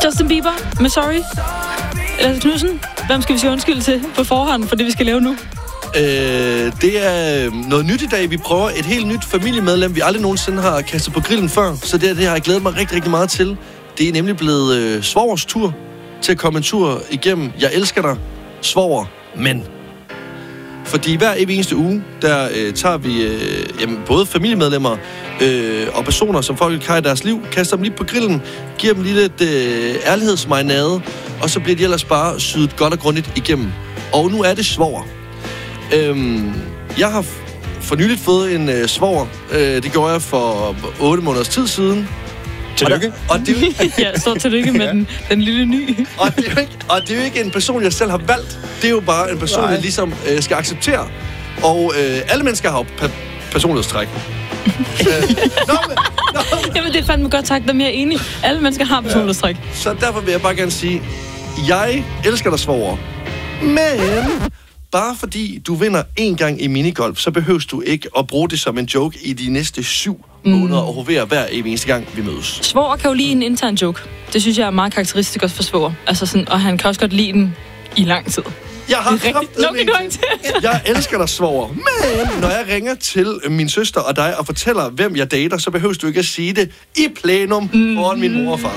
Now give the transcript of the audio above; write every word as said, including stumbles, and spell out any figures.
Justin Bieber med Sorry. Lasse Knudsen, hvem skal vi sige undskyld til på forhånd for det, vi skal lave nu? Øh, det er noget nyt i dag. Vi prøver et helt nyt familiemedlem, vi aldrig nogensinde har kastet på grillen før. Så det, det har jeg glædet mig rigtig, rigtig meget til. Det er nemlig blevet øh, svogers tur til at komme en tur igennem Jeg elsker dig, svoger, men. Fordi hver evig eneste uge, der øh, tager vi øh, jamen, både familiemedlemmer øh, og personer, som folk har i deres liv, kaster dem lige på grillen, giver dem lige lidt øh, ærlighedsmarinade, og så bliver de ellers bare syet godt og grundigt igennem. Og nu er det svoger. Øhm, jeg har for nyligt fået en øh, svoger. Øh, det gjorde jeg for otte måneders tid siden. Tillykke. Og, og det, ja, så tillykke med den, den lille ny. og, det er ikke, og det er jo ikke en person, jeg selv har valgt. Det er jo bare en person, Nej. jeg ligesom øh, skal acceptere. Og øh, alle mennesker har jo pa- personlighedstræk. øh, nå, men, nå. Jamen, det er fandme godt sagt, der er mere enig. Alle mennesker har personlighedstræk. Ja. Så derfor vil jeg bare gerne sige, jeg elsker dig, svoger. Men bare fordi du vinder en gang i minigolf, så behøver du ikke at bruge det som en joke i de næste syv mm. måneder og hovere hver eneste gang, vi mødes. Svoger kan jo lide en intern joke. Det synes jeg er meget karakteristisk også for svoger. Altså sådan, og han kan også godt lide den i lang tid. Jeg har haft det. Jeg elsker dig, svoger. Men når jeg ringer til min søster og dig og fortæller, hvem jeg dater, så behøver du ikke at sige det i plenum foran min mor og far.